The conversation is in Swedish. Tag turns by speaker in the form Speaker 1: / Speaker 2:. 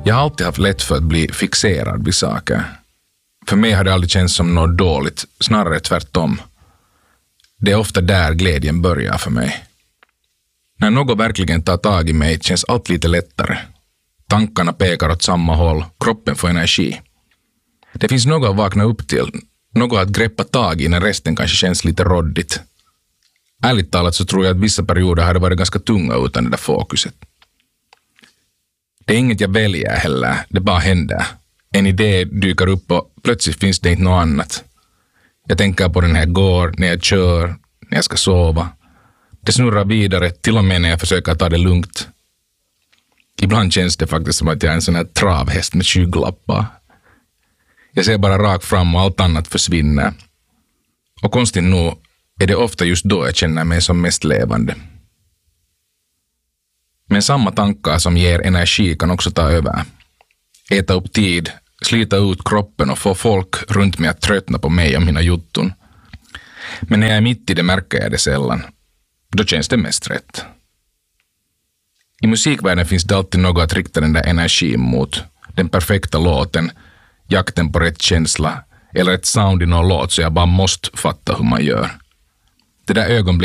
Speaker 1: Jag har alltid haft lätt för att bli fixerad vid saker. För mig har det aldrig känts som något dåligt, snarare tvärtom. Det är ofta där glädjen börjar för mig. När något verkligen tar tag i mig känns allt lite lättare. Tankarna pekar åt samma håll, kroppen får energi. Det finns något att vakna upp till, något att greppa tag i när resten kanske känns lite råddigt. Ärligt talat så tror jag att vissa perioder hade varit ganska tunga utan det där fokuset. Det är inget jag väljer heller, det bara händer. En idé dyker upp och plötsligt finns det inte något annat. Jag tänker på den här går, när jag kör, när jag ska sova. Det snurrar vidare, till och med när jag försöker ta det lugnt. Ibland känns det faktiskt som att jag är en sån här travhäst med skygglappar. Jag ser bara rakt fram och allt annat försvinner. Och konstigt nog är det ofta just då jag känner mig som mest levande. Men samma tankar som ger energi kan också ta över. Äta upp tid, slita ut kroppen och få folk runt mig att tröttna på mig och mina jutton. Men när jag är mitt i det märker jag det sällan. Då känns det mest rätt. I musikvärlden finns det alltid något att rikta den där energin mot. Den perfekta låten, jakten på rätt känsla eller ett sound i någon låt så jag bara måste fatta hur man gör. Det där ögonblicket